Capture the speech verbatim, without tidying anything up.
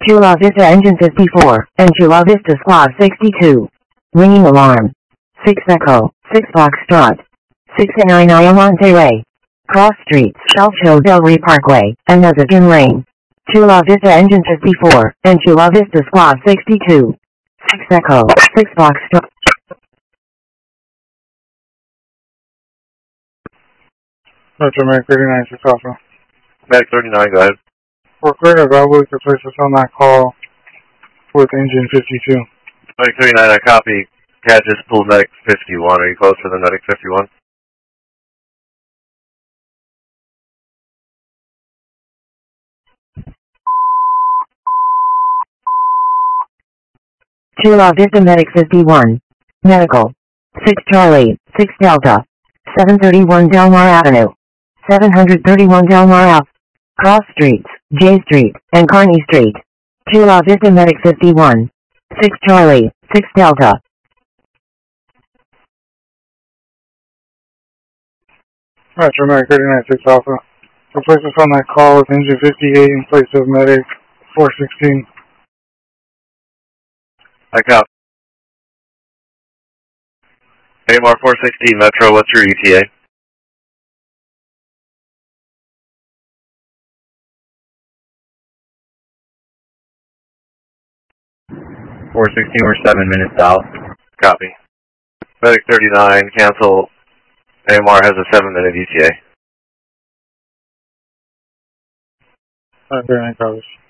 Chula Vista Engine fifty-four, and Chula Vista Squad sixty-two. Ringing alarm. six Echo, six Foxtrot. six nine Ayamonte Way. Cross Streets, South Show Del Rey Parkway, and Nezikin Lane. Chula Vista Engine fifty-four, and Chula Vista Squad sixty-two. six Echo, six Foxtrot. Metro Medic thirty-nine, six Alpha. Medic thirty-nine, go ahead. We're clear of Albuquerque to place us on that call with engine fifty-two. Medic thirty-nine, I copy. Cat just pulled Medic fifty-one. Are you close for the Medic fifty-one? Chula Vista Medic fifty-one. Medical. six Charlie, six Delta. seven thirty-one Del Mar Avenue. seven thirty-one Del Mar Ave. Cross Streets, J Street, and Kearney Street. Chula Vista Medic fifty-one. six Charlie, six Delta. Metro Medic thirty-nine, six Alpha. To place us on that call with engine fifty-eight in place of Medic four sixteen. I copy. A M R four sixteen, Metro, what's your E T A? four sixteen, we're seven minutes south. Copy. Medic thirty-nine, cancel. A M R has a seven minute E T A. Medic thirty-nine, copies.